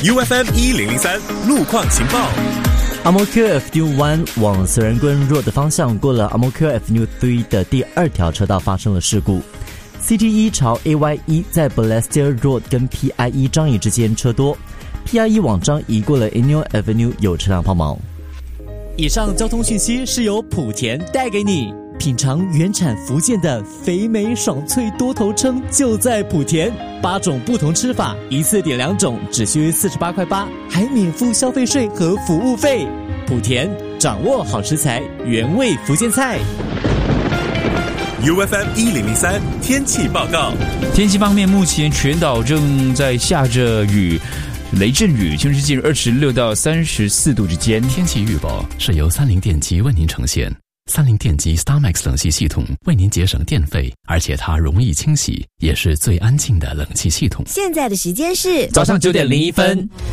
UFM 1003路况情报。 Amokyo Avenue 1往死人棍 Road 的方向，过了 Amokyo Avenue 3的第2条车道发生了事故。CT1 朝 AY1 在 Balestier Road 跟 PIE 张仪之间车多， PIE 往张仪过了 Inyo Avenue 有车辆抛锚。以上交通讯息是由莆田带给你。品尝原产福建的肥美爽脆多头称就在莆田，8种不同吃法，一次点2种，只需48块8，还免付消费税和服务费。莆田掌握好食材，原味福建菜。 UFM 1003天气报告。 天气方面，目前全岛正在下着雨。雷阵雨，均是介入26到34度之间。 天气预报是由三菱电机为您呈现。三菱电机 StarMax 冷气系统为您节省电费，而且它容易清洗，也是最安静的冷气系统。 现在的时间是早上9点01分。